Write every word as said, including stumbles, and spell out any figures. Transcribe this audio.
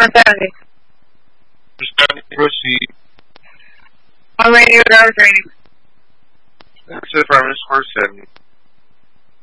four seventy. Proceed. On radio, driver's training. That's it, Farmers four seventy.